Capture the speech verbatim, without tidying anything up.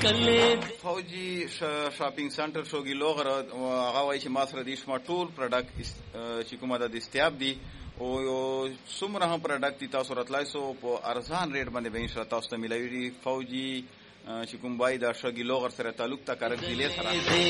فوجي شاپینګ سنټر شوګي لوغر هغه وایي چې ما سره د شما ټول پروډکټ چې کومه د دستیاب دي او څومره هم پروډکټ دي تاسو راتلای سو په ارزان ریټ باندې به ان شاء الله تاسو ته ملوي. فوجي چې کوم بای د شوګي لوغر سره تعلق تا کارک دی له سره